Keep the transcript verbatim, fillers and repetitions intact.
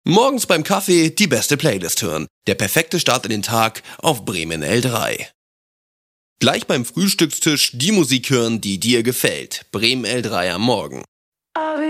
Morgens beim Kaffee die beste Playlist hören. Der perfekte Start in den Tag auf Bremen L drei. Gleich beim Frühstückstisch die Musik hören, die dir gefällt. Bremen L drei am Morgen.